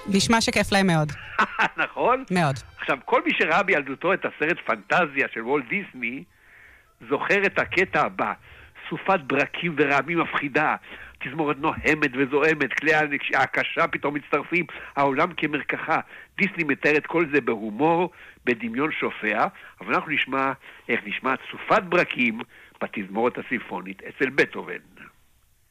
נשמע שכיף להם מאוד. נכון? מאוד. עכשיו, כל מי שראה בילדותו את הסרט פנטזיה של וולט דיסני, זוכר את הקטע הבא. סופת ברקים ורעמים מפחידה, תזמורת נוהמת וזוהמת, כלי הקשה פתאום מצטרפים, העולם כמרקחה. דיסני מתאר את כל זה בהומור, בדמיון שופע, אבל אנחנו נשמע איך נשמעת סופת ברקים בתזמורת הסימפונית אצל בטהובן.